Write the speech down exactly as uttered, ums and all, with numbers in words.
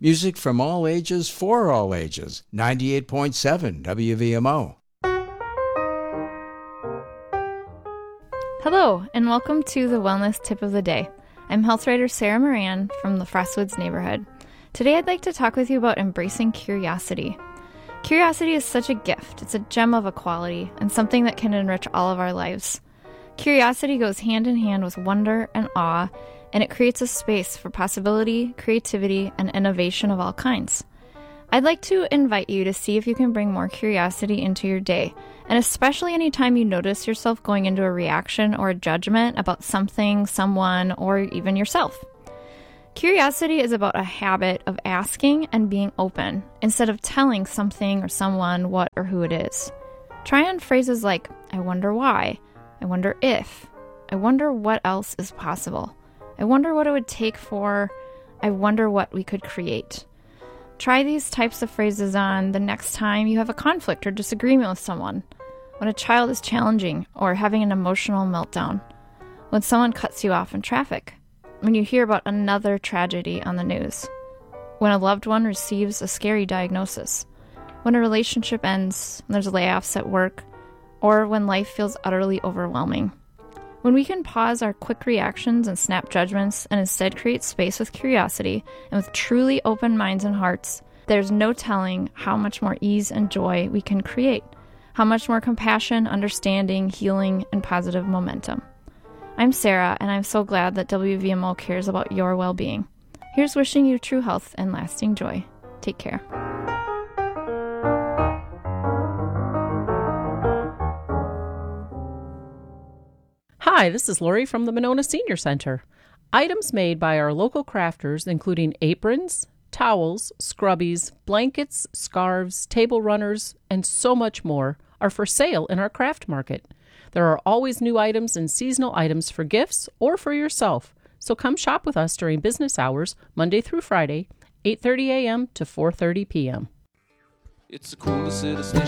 Music from all ages for all ages. ninety-eight point seven W V M O. Hello, and welcome to the Wellness Tip of the Day. I'm health writer Sarah Moran from the Frostwoods neighborhood. Today I'd like to talk with you about embracing curiosity. Curiosity is such a gift. It's a gem of a quality and something that can enrich all of our lives. Curiosity goes hand in hand with wonder and awe, and it creates a space for possibility, creativity, and innovation of all kinds. I'd like to invite you to see if you can bring more curiosity into your day, and especially anytime you notice yourself going into a reaction or a judgment about something, someone, or even yourself. Curiosity is about a habit of asking and being open instead of telling something or someone what or who it is. Try on phrases like, I wonder why, I wonder if, I wonder what else is possible. I wonder what it would take for, I wonder what we could create. Try these types of phrases on the next time you have a conflict or disagreement with someone, when a child is challenging or having an emotional meltdown, when someone cuts you off in traffic, when you hear about another tragedy on the news, when a loved one receives a scary diagnosis, when a relationship ends, when there's layoffs at work, or when life feels utterly overwhelming. When we can pause our quick reactions and snap judgments and instead create space with curiosity and with truly open minds and hearts, there's no telling how much more ease and joy we can create, how much more compassion, understanding, healing, and positive momentum. I'm Sarah, and I'm so glad that W V M O cares about your well-being. Here's wishing you true health and lasting joy. Take care. Hi, this is Lori from the Monona Senior Center. Items made by our local crafters, including aprons, towels, scrubbies, blankets, scarves, table runners, and so much more, are for sale in our craft market. There are always new items and seasonal items for gifts or for yourself, so come shop with us during business hours, Monday through Friday, eight thirty a.m. to four thirty p.m. It's the coolest city